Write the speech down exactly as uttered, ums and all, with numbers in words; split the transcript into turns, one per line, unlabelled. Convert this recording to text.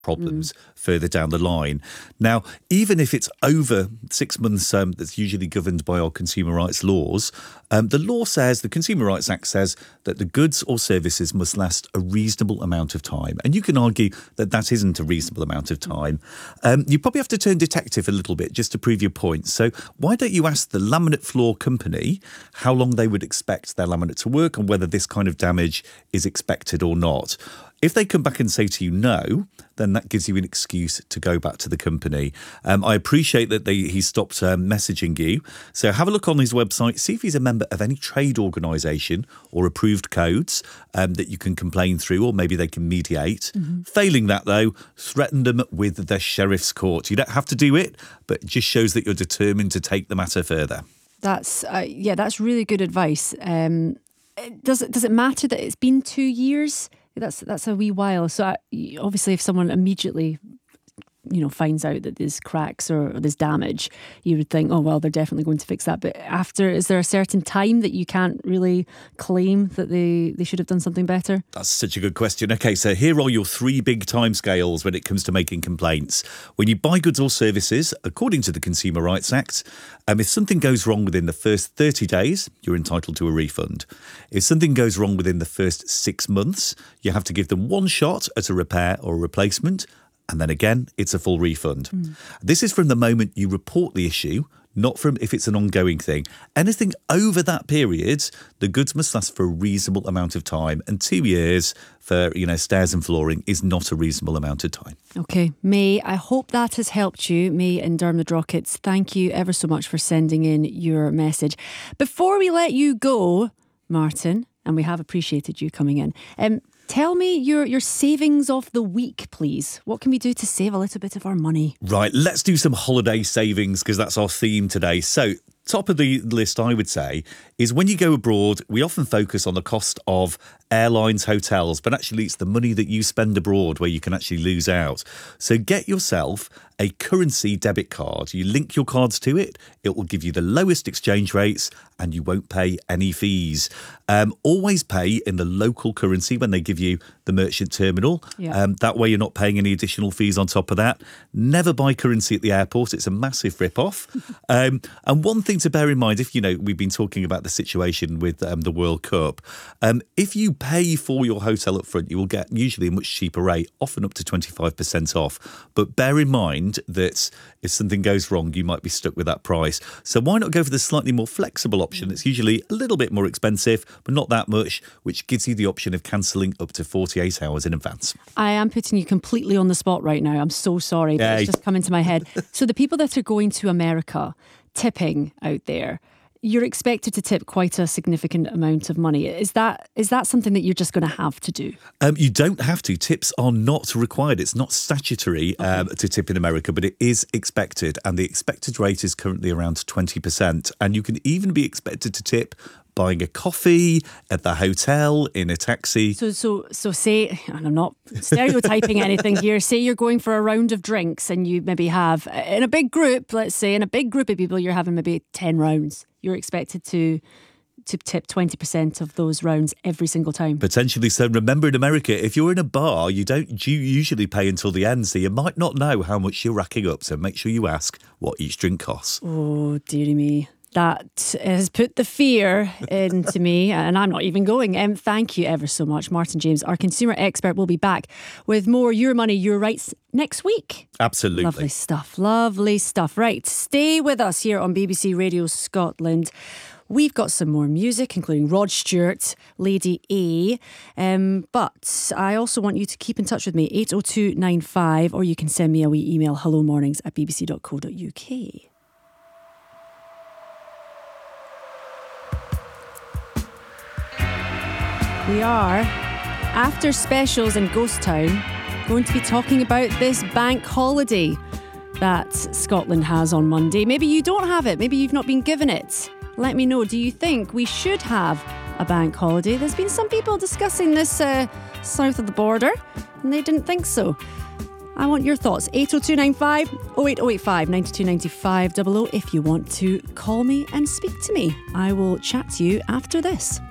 problems mm. further down the line. Now, even if it's over six months, um, that's usually governed by our consumer rights laws, um, the law says, the Consumer Rights Act says that the goods or services must last a reasonable amount of time. And you can argue that that isn't a reasonable amount of time. Um, you probably have to turn detective a little bit just to prove your point. So why don't you ask the laminate floor company how long they would expect their laminate to work and whether this kind of damage is expected or not. If they come back and say to you no, then that gives you an excuse to go back to the company. Um, I appreciate that they, he stopped um, messaging you. So have a look on his website, see if he's a member of any trade organisation or approved codes um, that you can complain through, or maybe they can mediate. Mm-hmm. Failing that, though, threaten them with the sheriff's court. You don't have to do it, but it just shows that you're determined to take the matter further.
That's, uh, yeah, that's really good advice. Um, does it, does it matter that it's been two years? That's that's a wee while. So I, obviously, if someone immediately, you know, finds out that there's cracks or, or there's damage, you would think, oh well, they're definitely going to fix that. But after, is there a certain time that you can't really claim that they, they should have done something better?
That's such a good question. Okay, so here are your three big timescales when it comes to making complaints. When you buy goods or services, according to the Consumer Rights Act, um, if something goes wrong within the first thirty days, you're entitled to a refund. If something goes wrong within the first six months, you have to give them one shot at a repair or a replacement. And then again, it's a full refund. Mm. This is from the moment you report the issue, not from if it's an ongoing thing. Anything over that period, the goods must last for a reasonable amount of time. And two years for, you know, stairs and flooring is not a reasonable amount of time.
OK, May, I hope that has helped you. May and Dermot Rockets, thank you ever so much for sending in your message. Before we let you go, Martin, and we have appreciated you coming in, um, tell me your, your savings of the week, please. What can we do to save a little bit of our money?
Right, let's do some holiday savings because that's our theme today. So, top of the list, I would say, is when you go abroad, we often focus on the cost of airlines, hotels, but actually it's the money that you spend abroad where you can actually lose out. So get yourself a currency debit card. You link your cards to it. It will give you the lowest exchange rates and you won't pay any fees. Um, always pay in the local currency when they give you the merchant terminal. Yeah. Um, that way you're not paying any additional fees on top of that. Never buy currency at the airport. It's a massive rip-off. um, and one thing to bear in mind, if, you know, we've been talking about the situation with um, the World Cup, um, if you pay for your hotel up front, you will get usually a much cheaper rate, often up to twenty-five percent off. But bear in mind that if something goes wrong, you might be stuck with that price. So why not go for the slightly more flexible option? It's usually a little bit more expensive, but not that much, which gives you the option of cancelling up to forty-eight hours in advance.
I am putting you completely on the spot right now. I'm so sorry, but
Yay.
It's just come into my head. So the people that are going to America, tipping out there, you're expected to tip quite a significant amount of money. Is that is that something that you're just going to have to do?
Um, you don't have to. Tips are not required. It's not statutory okay. um, to tip in America, but it is expected. And the expected rate is currently around twenty percent. And you can even be expected to tip buying a coffee at the hotel, in a taxi.
So, so, so say, and I'm not stereotyping anything here, say you're going for a round of drinks and you maybe have, in a big group, let's say, in a big group of people, you're having maybe ten rounds. You're expected to to tip twenty percent of those rounds every single time.
Potentially. So remember, in America, if you're in a bar, you don't you usually pay until the end, so you might not know how much you're racking up. So make sure you ask what each drink costs.
Oh, dearie me. That has put the fear into me, and I'm not even going. Um, thank you ever so much, Martin James, our consumer expert. Will be back with more Your Money, Your Rights next week.
Absolutely.
Lovely stuff, lovely stuff. Right, stay with us here on B B C Radio Scotland. We've got some more music, including Rod Stewart, Lady A. Um, but I also want you to keep in touch with me, eight oh two nine five, or you can send me a wee email, hello mornings at b b c dot co dot u k. We are, after specials in Ghost Town, going to be talking about this bank holiday that Scotland has on Monday. Maybe you don't have it. Maybe you've not been given it. Let me know. Do you think we should have a bank holiday? There's been some people discussing this uh, south of the border, and they didn't think so. I want your thoughts. eight oh two nine five, oh eight oh eight five, nine two nine five, double oh if you want to call me and speak to me. I will chat to you after this.